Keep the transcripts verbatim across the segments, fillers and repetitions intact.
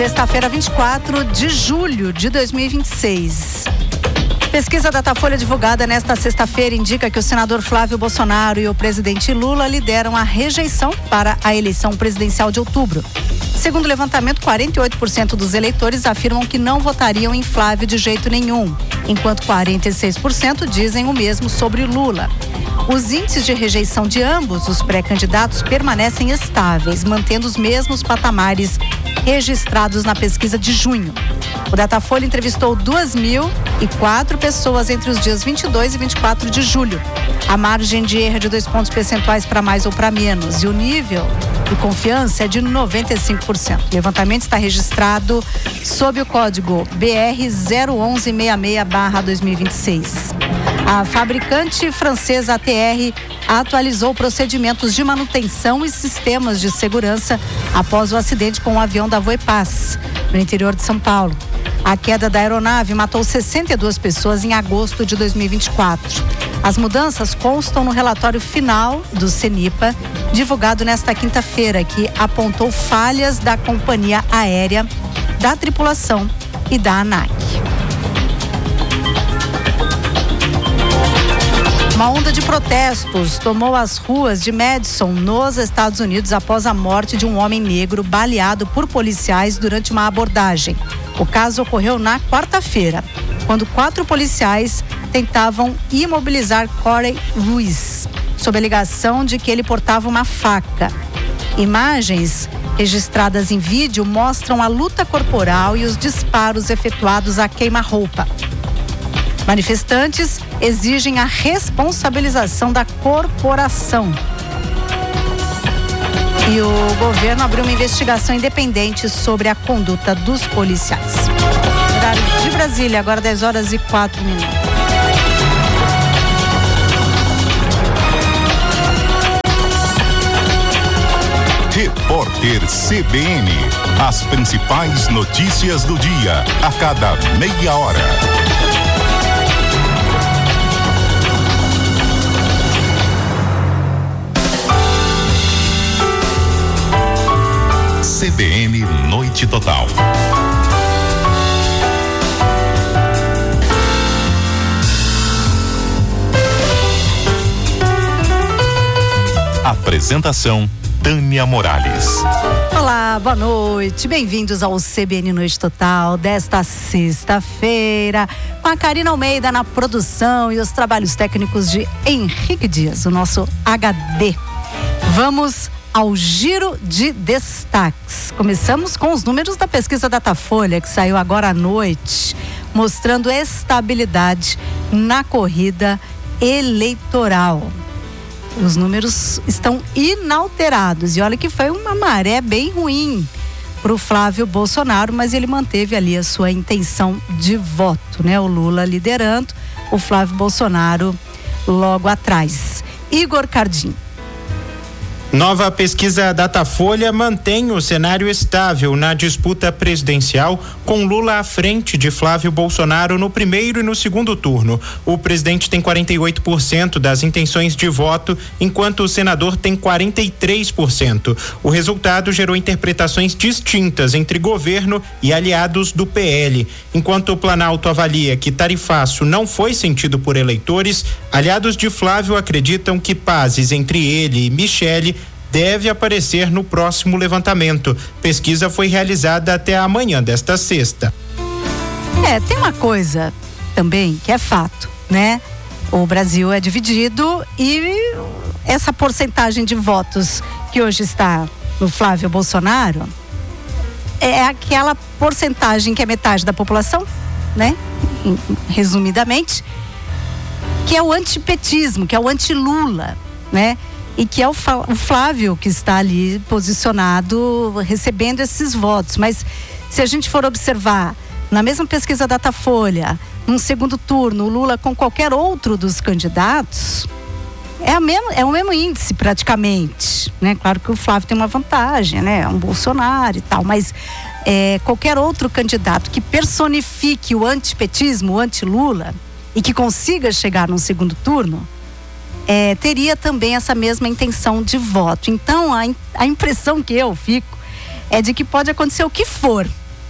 Sexta-feira, vinte e quatro de julho de dois mil e vinte e seis. Pesquisa Datafolha divulgada nesta sexta-feira indica que o senador Flávio Bolsonaro e o presidente Lula lideram a rejeição para a eleição presidencial de outubro. Segundo o levantamento, quarenta e oito por cento dos eleitores afirmam que não votariam em Flávio de jeito nenhum, enquanto quarenta e seis por cento dizem o mesmo sobre Lula. Os índices de rejeição de ambos os pré-candidatos permanecem estáveis, mantendo os mesmos patamares registrados na pesquisa de junho. O Datafolha entrevistou duas mil e quatro pessoas entre os dias vinte e dois e vinte e quatro de julho. A margem de erro é de dois pontos percentuais para mais ou para menos e o nível de confiança é de noventa e cinco por cento. O levantamento está registrado sob o código B R zero um um seis seis barra dois mil e vinte e seis. A fabricante francesa A T R atualizou procedimentos de manutenção e sistemas de segurança após o acidente com o avião da Voepaz, no interior de São Paulo. A queda da aeronave matou sessenta e duas pessoas em agosto de dois mil e vinte e quatro. As mudanças constam no relatório final do CENIPA, divulgado nesta quinta-feira, que apontou falhas da companhia aérea, da tripulação e da ANAC. Uma onda de protestos tomou as ruas de Madison, nos Estados Unidos, após a morte de um homem negro baleado por policiais durante uma abordagem. O caso ocorreu na quarta-feira, quando quatro policiais tentavam imobilizar Corey Ruiz, sob a alegação de que ele portava uma faca. Imagens registradas em vídeo mostram a luta corporal e os disparos efetuados a queima-roupa. Manifestantes exigem a responsabilização da corporação. E o governo abriu uma investigação independente sobre a conduta dos policiais. Horário de Brasília, agora dez horas e quatro minutos. Repórter C B N. As principais notícias do dia, a cada meia hora. C B N Noite Total. Apresentação Tânia Morales. Olá, boa noite. Bem-vindos ao C B N Noite Total desta sexta-feira, com a Karina Almeida na produção e os trabalhos técnicos de Henrique Dias, o nosso H D. Vamos ao giro de destaques. Começamos com os números da pesquisa Datafolha, que saiu agora à noite, mostrando estabilidade na corrida eleitoral. Os números estão inalterados e olha que foi uma maré bem ruim para o Flávio Bolsonaro, mas ele manteve ali a sua intenção de voto, né? O Lula liderando, o Flávio Bolsonaro logo atrás. Igor Cardim. Nova pesquisa Datafolha mantém o cenário estável na disputa presidencial, com Lula à frente de Flávio Bolsonaro no primeiro e no segundo turno. O presidente tem quarenta e oito por cento das intenções de voto, enquanto o senador tem quarenta e três por cento. O resultado gerou interpretações distintas entre governo e aliados do P L. Enquanto o Planalto avalia que tarifaço não foi sentido por eleitores, aliados de Flávio acreditam que pazes entre ele e Michele deve aparecer no próximo levantamento. Pesquisa foi realizada até amanhã desta sexta. É, tem uma coisa também que é fato, né? O Brasil é dividido e essa porcentagem de votos que hoje está no Flávio Bolsonaro é aquela porcentagem que é metade da população, né? Resumidamente, que é o antipetismo, que é o anti-Lula, né? E que é o Flávio que está ali posicionado, recebendo esses votos. Mas se a gente for observar, na mesma pesquisa Datafolha, num segundo turno, o Lula com qualquer outro dos candidatos, é, a mesmo, é o mesmo índice praticamente, né? Claro que o Flávio tem uma vantagem, né? É um Bolsonaro e tal, mas é, qualquer outro candidato que personifique o antipetismo, o anti-Lula, e que consiga chegar num segundo turno, É, teria também essa mesma intenção de voto. Então, a, a impressão que eu fico é de que pode acontecer o que for,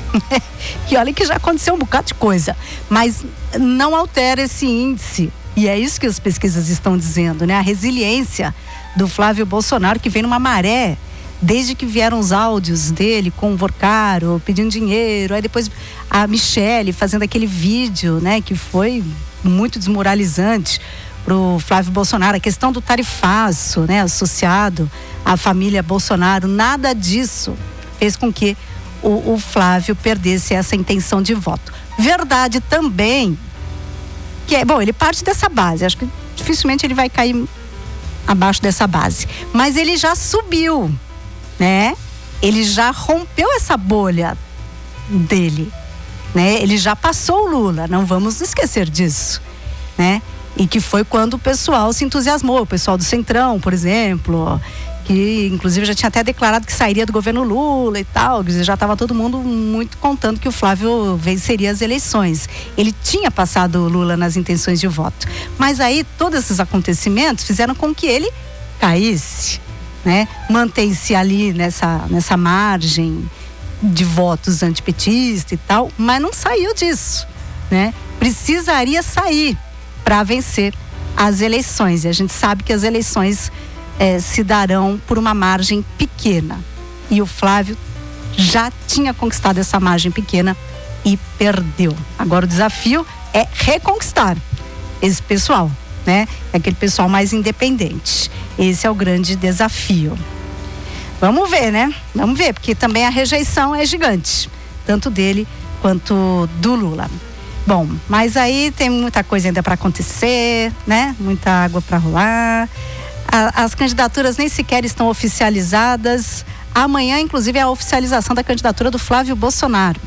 E olha que já aconteceu um bocado de coisa, mas não altera esse índice. E é isso que as pesquisas estão dizendo, né? A resiliência do Flávio Bolsonaro, que vem numa maré, desde que vieram os áudios dele com o Vorcaro pedindo dinheiro, aí depois a Michele fazendo aquele vídeo, né, que foi muito desmoralizante pro Flávio Bolsonaro, a questão do tarifaço, né, associado à família Bolsonaro, nada disso fez com que o, o Flávio perdesse essa intenção de voto. Verdade também que é, bom, ele parte dessa base, acho que dificilmente ele vai cair abaixo dessa base, mas ele já subiu, né? Ele já rompeu essa bolha dele, né? Ele já passou o Lula, não vamos esquecer disso, né? E que foi quando o pessoal se entusiasmou, o pessoal do Centrão, por exemplo, que inclusive já tinha até declarado que sairia do governo Lula e tal, já estava todo mundo muito contando que o Flávio venceria as eleições. Ele tinha passado o Lula nas intenções de voto, mas aí todos esses acontecimentos fizeram com que ele caísse, né? Mantém-se ali nessa, nessa margem de votos antipetistas e tal, mas não saiu disso, né? Precisaria sair para vencer as eleições, e a gente sabe que as eleições eh, se darão por uma margem pequena, e o Flávio já tinha conquistado essa margem pequena e perdeu. Agora o desafio é reconquistar esse pessoal, né? É aquele pessoal mais independente. Esse é o grande desafio. Vamos ver, né? Vamos ver, porque também a rejeição é gigante, tanto dele quanto do Lula. Bom, mas aí tem muita coisa ainda para acontecer, né? Muita água para rolar. A, as candidaturas nem sequer estão oficializadas. Amanhã, inclusive, é a oficialização da candidatura do Flávio Bolsonaro.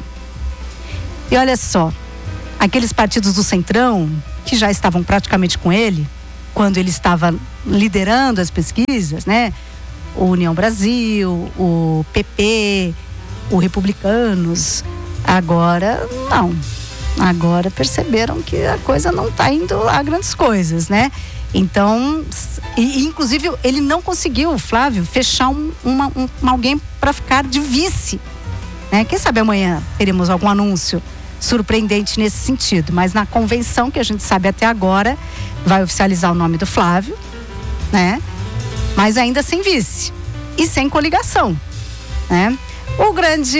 E olha só, aqueles partidos do Centrão, que já estavam praticamente com ele, quando ele estava liderando as pesquisas, né? O União Brasil, o P P, o Republicanos, agora não. Agora perceberam que a coisa não está indo a grandes coisas, né? Então, e, inclusive, ele não conseguiu, o Flávio, fechar um, uma, um, alguém para ficar de vice, né? Quem sabe amanhã teremos algum anúncio surpreendente nesse sentido, mas na convenção que a gente sabe até agora vai oficializar o nome do Flávio, né? Mas ainda sem vice e sem coligação, né? O grande,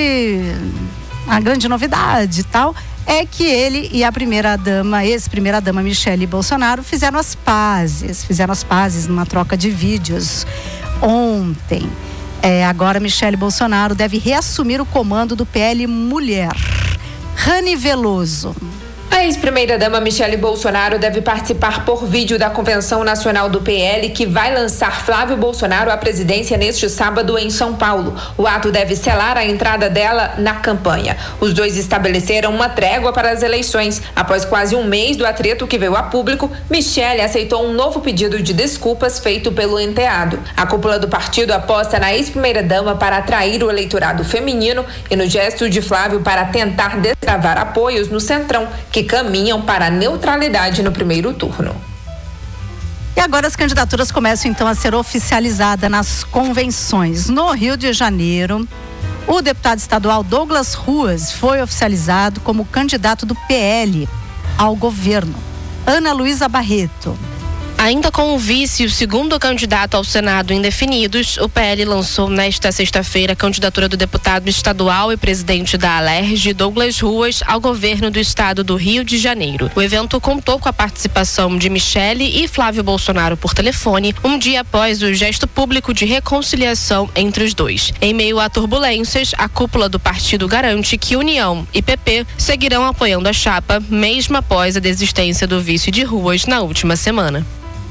a grande novidade e tal é que ele e a primeira-dama, ex-primeira-dama Michele Bolsonaro fizeram as pazes, fizeram as pazes numa troca de vídeos ontem. É, agora Michele Bolsonaro deve reassumir o comando do P L Mulher. Rani Veloso. A ex-primeira-dama Michele Bolsonaro deve participar por vídeo da Convenção Nacional do P L, que vai lançar Flávio Bolsonaro à presidência neste sábado em São Paulo. O ato deve selar a entrada dela na campanha. Os dois estabeleceram uma trégua para as eleições. Após quase um mês do atrito que veio a público, Michele aceitou um novo pedido de desculpas feito pelo enteado. A cúpula do partido aposta na ex-primeira-dama para atrair o eleitorado feminino e no gesto de Flávio para tentar destravar apoios no Centrão, que caminham para a neutralidade no primeiro turno. E agora as candidaturas começam então a ser oficializadas nas convenções. No Rio de Janeiro, o deputado estadual Douglas Ruas foi oficializado como candidato do P L ao governo. Ana Luísa Barreto. Ainda com o vice e o segundo candidato ao Senado indefinidos, o P L lançou nesta sexta-feira a candidatura do deputado estadual e presidente da Alerj, Douglas Ruas, ao governo do estado do Rio de Janeiro. O evento contou com a participação de Michele e Flávio Bolsonaro por telefone, um dia após o gesto público de reconciliação entre os dois. Em meio a turbulências, a cúpula do partido garante que União e P P seguirão apoiando a chapa, mesmo após a desistência do vice de Ruas na última semana.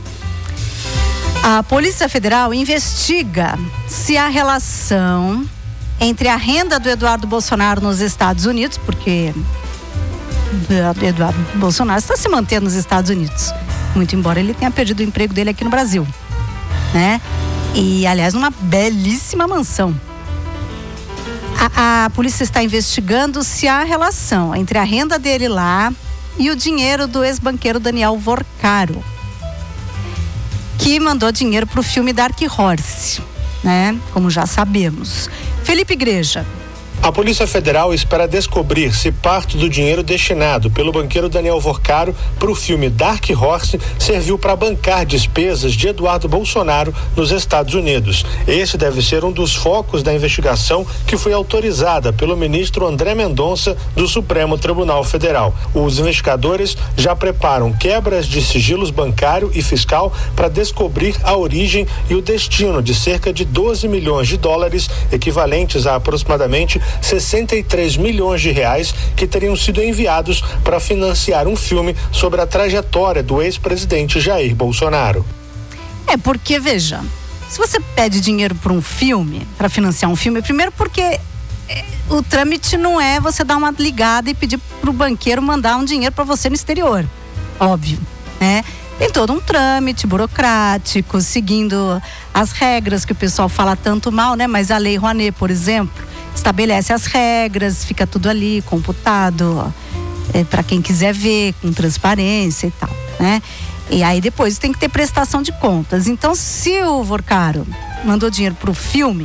A Polícia Federal investiga se a relação entre a renda do Eduardo Bolsonaro nos Estados Unidos, porque o Eduardo Bolsonaro está se mantendo nos Estados Unidos, muito embora ele tenha perdido o emprego dele aqui no Brasil, né? E, aliás, numa belíssima mansão. A, a polícia está investigando se há relação entre a renda dele lá e o dinheiro do ex-banqueiro Daniel Vorcaro, que mandou dinheiro para o filme Dark Horse, né? Como já sabemos. Felipe Igreja. A Polícia Federal espera descobrir se parte do dinheiro destinado pelo banqueiro Daniel Vorcaro para o filme Dark Horse serviu para bancar despesas de Eduardo Bolsonaro nos Estados Unidos. Esse deve ser um dos focos da investigação que foi autorizada pelo ministro André Mendonça do Supremo Tribunal Federal. Os investigadores já preparam quebras de sigilos bancário e fiscal para descobrir a origem e o destino de cerca de doze milhões de dólares, equivalentes a aproximadamente sessenta e três milhões de reais, que teriam sido enviados para financiar um filme sobre a trajetória do ex-presidente Jair Bolsonaro. É porque, veja, se você pede dinheiro para um filme, para financiar um filme, primeiro porque o trâmite não é você dar uma ligada e pedir para o banqueiro mandar um dinheiro para você no exterior, óbvio, né? Tem todo um trâmite burocrático, seguindo as regras que o pessoal fala tanto mal, né? Mas a Lei Rouanet, por exemplo, estabelece as regras, fica tudo ali computado, é, para quem quiser ver, com transparência e tal, né? E aí depois tem que ter prestação de contas. Então, se o Vorcaro mandou dinheiro para o filme,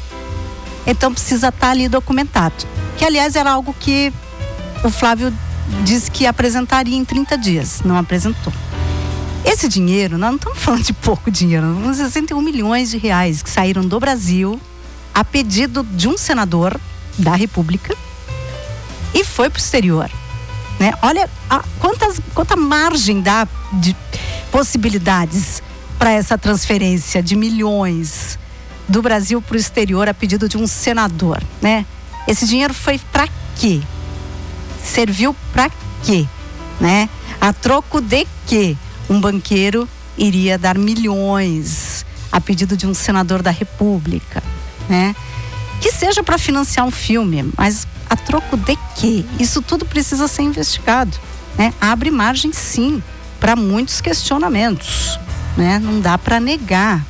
então precisa estar ali documentado. Que, aliás, era algo que o Flávio disse que apresentaria em trinta dias, não apresentou. Esse dinheiro, nós não estamos falando de pouco dinheiro, uns sessenta e um milhões de reais que saíram do Brasil a pedido de um senador da República e foi para o exterior, né? Olha a, quantas, quanta margem dá de possibilidades para essa transferência de milhões do Brasil para o exterior a pedido de um senador, né? Esse dinheiro foi para quê? Serviu para quê, né? A troco de quê? Um banqueiro iria dar milhões a pedido de um senador da República, né? Que seja para financiar um filme, mas a troco de quê? Isso tudo precisa ser investigado, né? Abre margem, sim, para muitos questionamentos, né? Não dá para negar.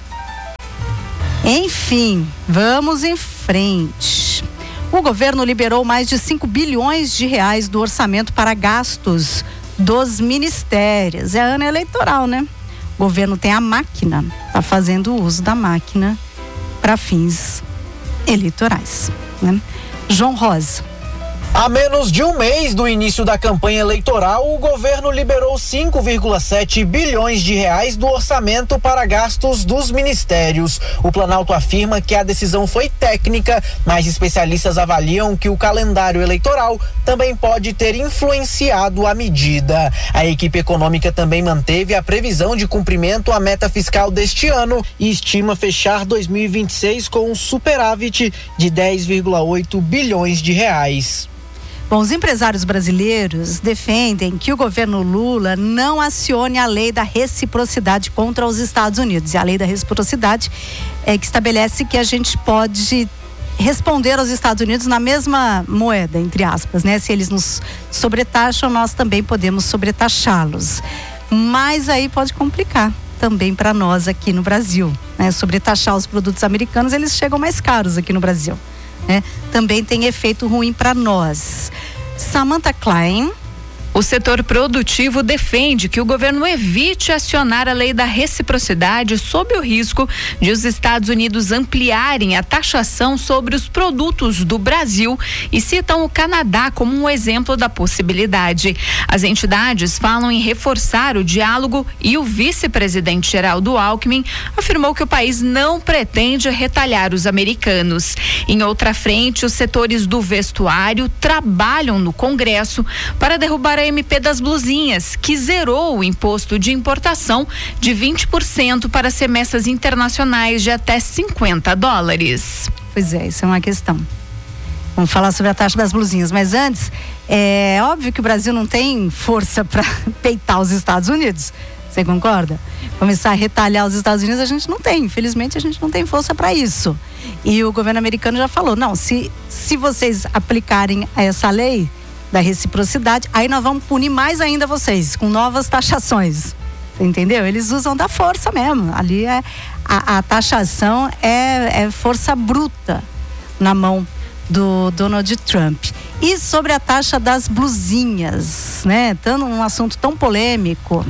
Enfim, vamos em frente. O governo liberou mais de cinco bilhões de reais do orçamento para gastos dos ministérios. É ano eleitoral, né? O governo tem a máquina, está fazendo uso da máquina para fins eleitorais, né? João Rosa. A menos de um mês do início da campanha eleitoral, o governo liberou cinco vírgula sete bilhões de reais do orçamento para gastos dos ministérios. O Planalto afirma que a decisão foi técnica, mas especialistas avaliam que o calendário eleitoral também pode ter influenciado a medida. A equipe econômica também manteve a previsão de cumprimento à meta fiscal deste ano e estima fechar dois mil e vinte e seis com um superávit de dez vírgula oito bilhões de reais. Bom, os empresários brasileiros defendem que o governo Lula não acione a lei da reciprocidade contra os Estados Unidos. E a lei da reciprocidade é que estabelece que a gente pode responder aos Estados Unidos na mesma moeda, entre aspas, né? Se eles nos sobretaxam, nós também podemos sobretaxá-los. Mas aí pode complicar também para nós aqui no Brasil, né? Sobretaxar os produtos americanos, eles chegam mais caros aqui no Brasil, né? Também tem efeito ruim para nós. Samantha Klein. O setor produtivo defende que o governo evite acionar a lei da reciprocidade sob o risco de os Estados Unidos ampliarem a taxação sobre os produtos do Brasil e citam o Canadá como um exemplo da possibilidade. As entidades falam em reforçar o diálogo e o vice-presidente Geraldo Alckmin afirmou que o país não pretende retalhar os americanos. Em outra frente, os setores do vestuário trabalham no Congresso para derrubar a M P das blusinhas, que zerou o imposto de importação de vinte por cento para as remessas internacionais de até cinquenta dólares. Pois é, isso é uma questão. Vamos falar sobre a taxa das blusinhas, mas antes, é óbvio que o Brasil não tem força para peitar os Estados Unidos. Você concorda? Começar a retalhar os Estados Unidos a gente não tem, infelizmente a gente não tem força para isso. E o governo americano já falou, não, se, se vocês aplicarem essa lei da reciprocidade, aí nós vamos punir mais ainda vocês, com novas taxações. Você entendeu? Eles usam da força mesmo. Ali é a, a taxação é, é força bruta na mão do Donald Trump. E sobre a taxa das blusinhas, né? Tendo um assunto tão polêmico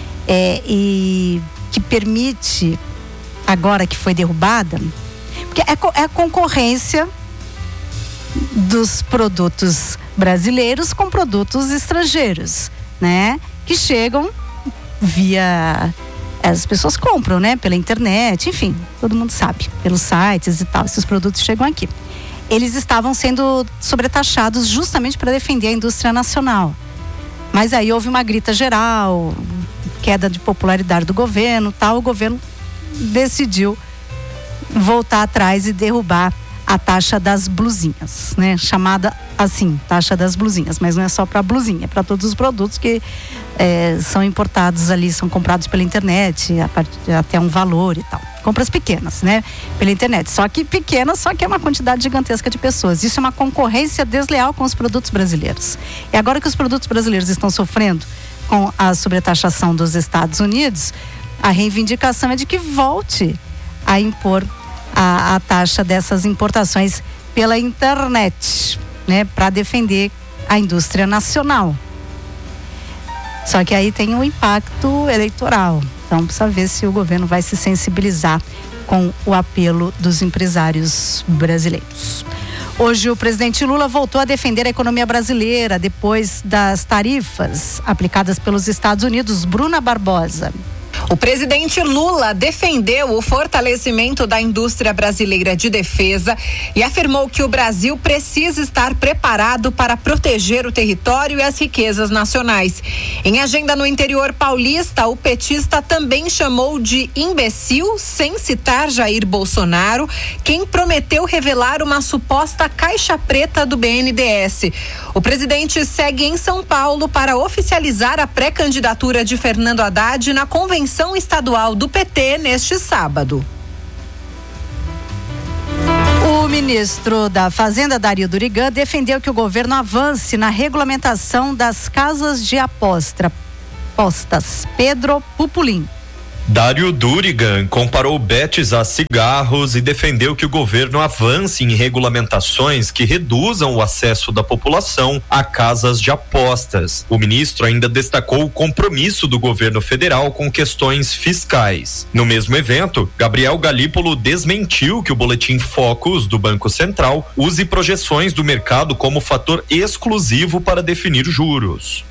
é, e que permite, agora que foi derrubada, porque é, é a concorrência dos produtos brasileiros com produtos estrangeiros, né? Que chegam via... As pessoas compram, né? Pela internet, enfim, todo mundo sabe, pelos sites e tal, esses produtos chegam aqui. Eles estavam sendo sobretaxados justamente para defender a indústria nacional. Mas aí houve uma grita geral, queda de popularidade do governo, tal, o governo decidiu voltar atrás e derrubar a taxa das blusinhas, né? Chamada assim, taxa das blusinhas, mas não é só para blusinha, é para todos os produtos que é, são importados ali, são comprados pela internet, a part... até um valor e tal. Compras pequenas, né? Pela internet. Só que pequenas, só que é uma quantidade gigantesca de pessoas. Isso é uma concorrência desleal com os produtos brasileiros. E agora que os produtos brasileiros estão sofrendo com a sobretaxação dos Estados Unidos, a reivindicação é de que volte a impor a, a taxa dessas importações pela internet, né? Para defender a indústria nacional. Só que aí tem um impacto eleitoral. Então precisa ver se o governo vai se sensibilizar com o apelo dos empresários brasileiros. Hoje o presidente Lula voltou a defender a economia brasileira depois das tarifas aplicadas pelos Estados Unidos. Bruna Barbosa. O presidente Lula defendeu o fortalecimento da indústria brasileira de defesa e afirmou que o Brasil precisa estar preparado para proteger o território e as riquezas nacionais. Em agenda no interior paulista, o petista também chamou de imbecil, sem citar Jair Bolsonaro, quem prometeu revelar uma suposta caixa preta do B N D E S. O presidente segue em São Paulo para oficializar a pré-candidatura de Fernando Haddad na convenção estadual do P T neste sábado. O ministro da Fazenda, Dario Durigan, defendeu que o governo avance na regulamentação das casas de aposta. Apostas. Pedro Pupulim. Dario Durigan comparou bets a cigarros e defendeu que o governo avance em regulamentações que reduzam o acesso da população a casas de apostas. O ministro ainda destacou o compromisso do governo federal com questões fiscais. No mesmo evento, Gabriel Galípolo desmentiu que o boletim Focus do Banco Central use projeções do mercado como fator exclusivo para definir juros.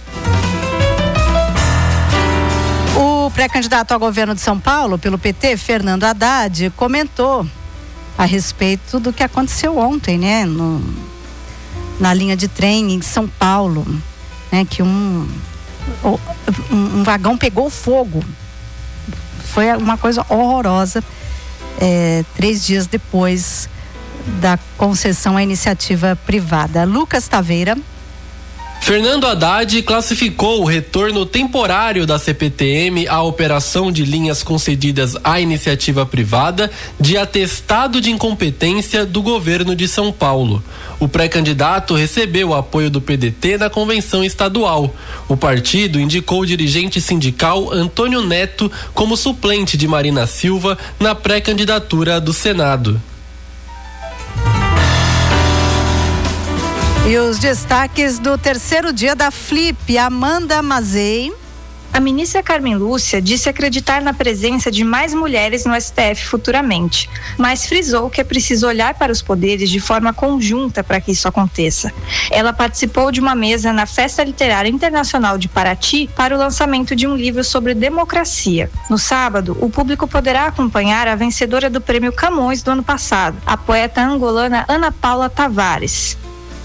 O pré-candidato ao governo de São Paulo pelo P T, Fernando Haddad, comentou a respeito do que aconteceu ontem, né, no, na linha de trem em São Paulo, né, que um, um, um vagão pegou fogo. Foi uma coisa horrorosa, é, três dias depois da concessão à iniciativa privada. Lucas Taveira. Fernando Haddad classificou o retorno temporário da C P T M à operação de linhas concedidas à iniciativa privada de atestado de incompetência do governo de São Paulo. O pré-candidato recebeu o apoio do P D T na convenção estadual. O partido indicou o dirigente sindical Antônio Neto como suplente de Marina Silva na pré-candidatura do Senado. E os destaques do terceiro dia da Flip, Amanda Mazei. A ministra Carmen Lúcia disse acreditar na presença de mais mulheres no S T F futuramente, mas frisou que é preciso olhar para os poderes de forma conjunta para que isso aconteça. Ela participou de uma mesa na Festa Literária Internacional de Paraty para o lançamento de um livro sobre democracia. No sábado, o público poderá acompanhar a vencedora do Prêmio Camões do ano passado, a poeta angolana Ana Paula Tavares.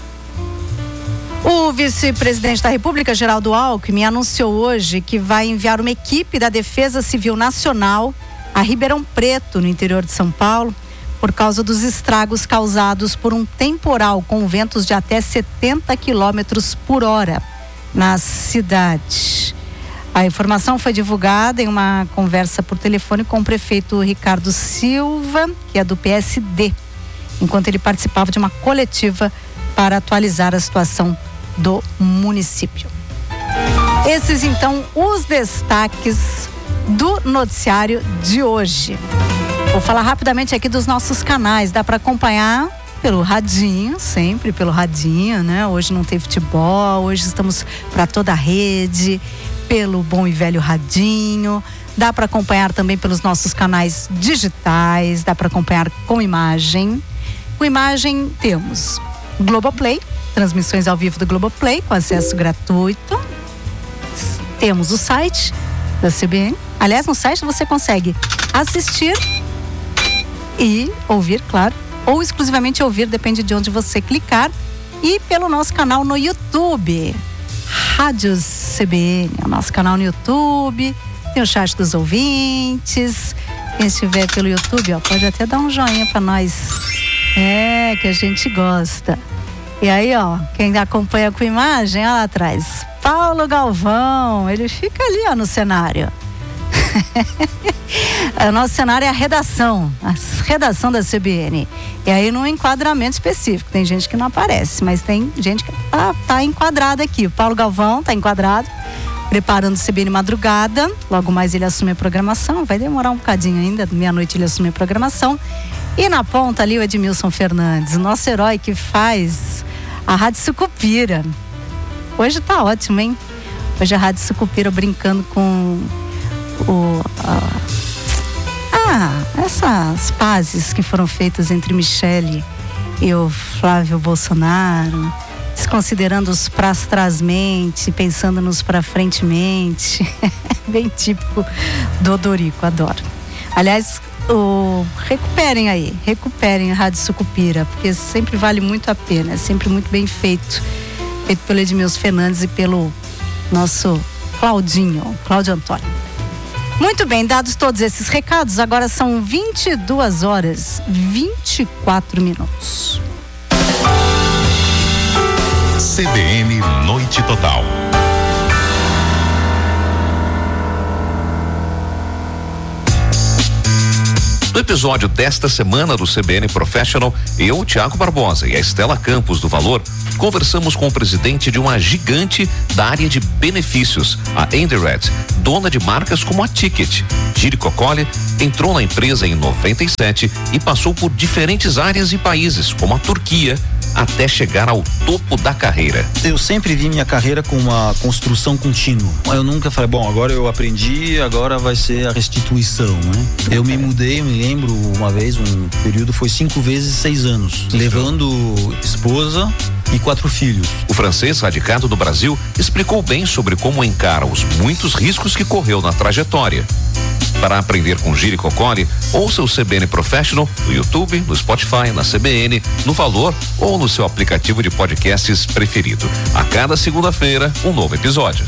O vice-presidente da República, Geraldo Alckmin, anunciou hoje que vai enviar uma equipe da Defesa Civil Nacional a Ribeirão Preto, no interior de São Paulo, por causa dos estragos causados por um temporal com ventos de até setenta quilômetros por hora na cidade. A informação foi divulgada em uma conversa por telefone com o prefeito Ricardo Silva, que é do P S D, enquanto ele participava de uma coletiva para atualizar a situação do município. Esses então os destaques do noticiário de hoje. Vou falar rapidamente aqui dos nossos canais, dá para acompanhar pelo radinho, sempre pelo radinho, né? Hoje não tem futebol, hoje estamos para toda a rede, pelo bom e velho radinho. Dá para acompanhar também pelos nossos canais digitais, dá para acompanhar com imagem. Com imagem temos Globoplay, transmissões ao vivo do Globoplay com acesso gratuito. Temos o site da C B N. Aliás, no site você consegue assistir e ouvir, claro, ou exclusivamente ouvir, depende de onde você clicar. E pelo nosso canal no YouTube, Rádio C B N, é o nosso canal no YouTube. Tem o chat dos ouvintes. Quem estiver pelo YouTube, ó, pode até dar um joinha para nós. É, que a gente gosta. E aí, ó, quem acompanha com imagem, ó lá atrás, Paulo Galvão, ele fica ali, ó, no cenário. O nosso cenário é a redação, a redação da C B N. E aí num enquadramento específico, tem gente que não aparece, mas tem gente que tá, tá enquadrada aqui. O Paulo Galvão tá enquadrado, preparando o C B N Madrugada. Logo mais ele assume a programação, vai demorar um bocadinho ainda, meia-noite ele assume a programação. E na ponta ali o Edmilson Fernandes, o nosso herói que faz a Rádio Sucupira. Hoje tá ótimo, hein? Hoje a Rádio Sucupira brincando com o... A, ah, essas pazes que foram feitas entre Michele e o Flávio Bolsonaro, desconsiderando-os pra trás-mente, pensando nos pra frente-mente. Bem típico do Odorico, adoro. Aliás, o, recuperem aí, recuperem a Rádio Sucupira, porque sempre vale muito a pena, é sempre muito bem feito, feito pelo Edmilson Fernandes e pelo nosso Claudinho, Cláudio Antônio. Muito bem, dados todos esses recados, agora são vinte e duas horas, vinte e quatro minutos. C B N Noite Total. No episódio desta semana do C B N Professional, eu, Tiago Barbosa e a Estela Campos do Valor, conversamos com o presidente de uma gigante da área de benefícios, a Endered, dona de marcas como a Ticket. Giri Coccoli entrou na empresa em noventa e sete e passou por diferentes áreas e países, como a Turquia, até chegar ao topo da carreira. Eu sempre vi minha carreira com uma construção contínua. Eu nunca falei, bom, agora eu aprendi, agora vai ser a restituição, né? Eu me mudei, me lembro uma vez, um período foi cinco vezes seis anos, levando esposa e quatro filhos. O francês radicado no Brasil explicou bem sobre como encara os muitos riscos que correu na trajetória. Para aprender com Giri Coccoli, ouça o C B N Professional no YouTube, no Spotify, na C B N, no Valor ou no seu aplicativo de podcasts preferido. A cada segunda-feira, um novo episódio.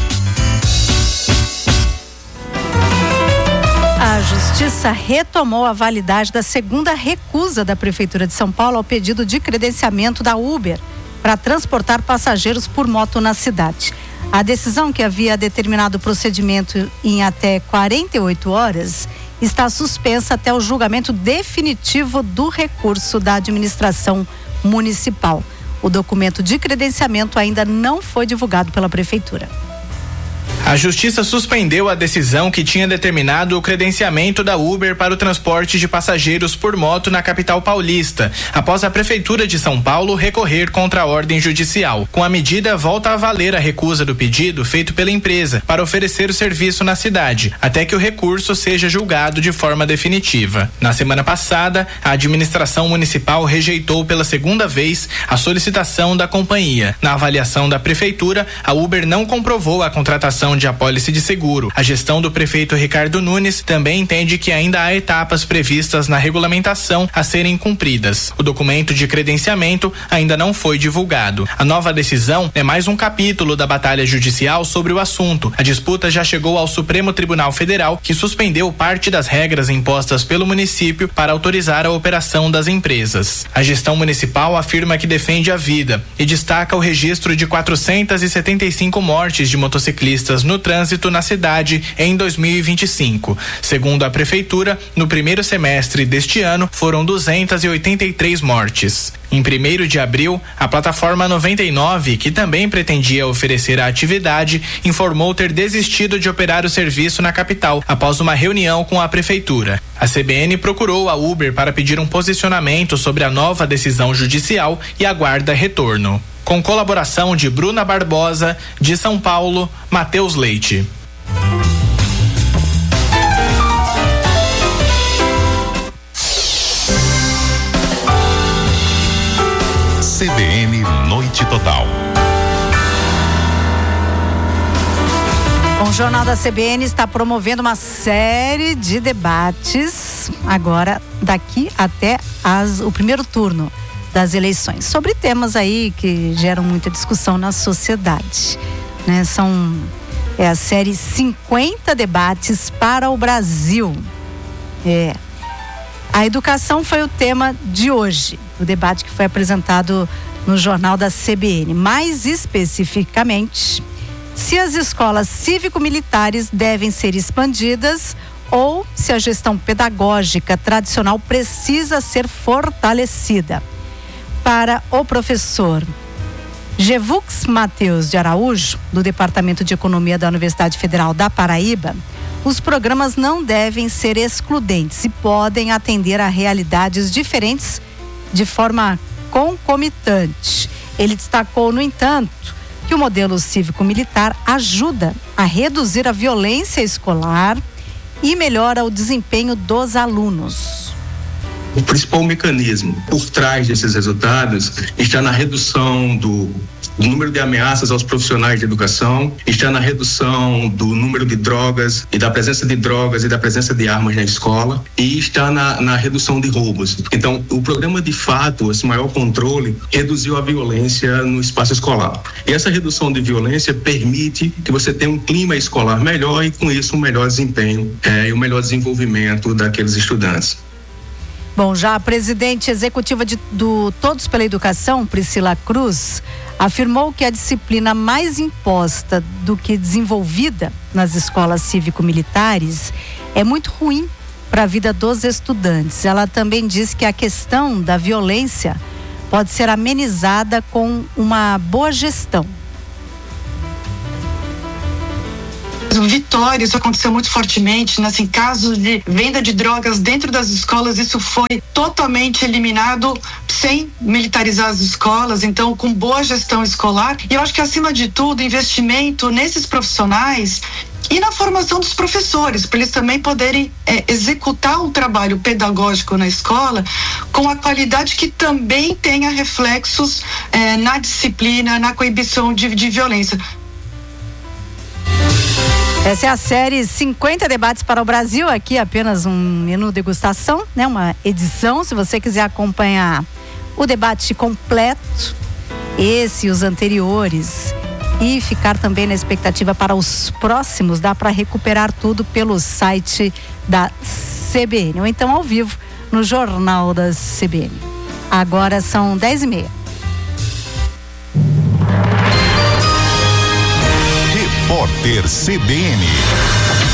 A Justiça retomou a validade da segunda recusa da Prefeitura de São Paulo ao pedido de credenciamento da Uber para transportar passageiros por moto na cidade. A decisão, que havia determinado o procedimento em até quarenta e oito horas, está suspensa até o julgamento definitivo do recurso da administração municipal. O documento de credenciamento ainda não foi divulgado pela Prefeitura. A Justiça suspendeu a decisão que tinha determinado o credenciamento da Uber para o transporte de passageiros por moto na capital paulista, após a Prefeitura de São Paulo recorrer contra a ordem judicial. Com a medida, volta a valer a recusa do pedido feito pela empresa para oferecer o serviço na cidade, até que o recurso seja julgado de forma definitiva. Na semana passada, a administração municipal rejeitou pela segunda vez a solicitação da companhia. Na avaliação da Prefeitura, a Uber não comprovou a contratação de apólice de seguro. A gestão do prefeito Ricardo Nunes também entende que ainda há etapas previstas na regulamentação a serem cumpridas. O documento de credenciamento ainda não foi divulgado. A nova decisão é mais um capítulo da batalha judicial sobre o assunto. A disputa já chegou ao Supremo Tribunal Federal, que suspendeu parte das regras impostas pelo município para autorizar a operação das empresas. A gestão municipal afirma que defende a vida e destaca o registro de quatrocentas e setenta e cinco mortes de motociclistas no trânsito na cidade em dois mil e vinte e cinco. Segundo a Prefeitura, no primeiro semestre deste ano foram duzentas e oitenta e três mortes. Em primeiro de abril, a plataforma noventa e nove, que também pretendia oferecer a atividade, informou ter desistido de operar o serviço na capital após uma reunião com a Prefeitura. A C B N procurou a Uber para pedir um posicionamento sobre a nova decisão judicial e aguarda retorno. Com colaboração de Bruna Barbosa, de São Paulo, Matheus Leite. C B N N Noite Total. O Jornal da C B N está promovendo uma série de debates agora, daqui até as, o primeiro turno das eleições, sobre temas aí que geram muita discussão na sociedade, né? São é a série cinquenta debates para o Brasil. É. A educação foi o tema de hoje, o debate que foi apresentado no Jornal da C B N. Mais especificamente, se as escolas cívico-militares devem ser expandidas ou se a gestão pedagógica tradicional precisa ser fortalecida. Para o professor Gevux Mateus de Araújo, do Departamento de Economia da Universidade Federal da Paraíba, os programas não devem ser excludentes e podem atender a realidades diferentes de forma concomitante. Ele destacou, no entanto, que o modelo cívico-militar ajuda a reduzir a violência escolar e melhora o desempenho dos alunos. O principal mecanismo por trás desses resultados está na redução do, do número de ameaças aos profissionais de educação, está na redução do número de drogas e da presença de drogas e da presença de armas na escola, e está na, na redução de roubos. Então, o programa, de fato, esse maior controle, reduziu a violência no espaço escolar. E essa redução de violência permite que você tenha um clima escolar melhor e, com isso, um melhor desempenho é, e um melhor desenvolvimento daqueles estudantes. Bom, já a presidente executiva de, do Todos pela Educação, Priscila Cruz, afirmou que a disciplina mais imposta do que desenvolvida nas escolas cívico-militares é muito ruim para a vida dos estudantes. Ela também diz que a questão da violência pode ser amenizada com uma boa gestão. Vitória, isso aconteceu muito fortemente, né? Assim, casos de venda de drogas dentro das escolas, isso foi totalmente eliminado sem militarizar as escolas, então com boa gestão escolar. E eu acho que, acima de tudo, investimento nesses profissionais e na formação dos professores, para eles também poderem é, executar um trabalho pedagógico na escola com a qualidade que também tenha reflexos é, na disciplina, na coibição de, de violência. Essa é a série cinquenta debates para o Brasil, aqui apenas um menu degustação, né? Uma edição, se você quiser acompanhar o debate completo, esse e os anteriores, e ficar também na expectativa para os próximos, dá para recuperar tudo pelo site da C B N, ou então ao vivo no Jornal da C B N. Agora são dez e meia. Repórter C B N.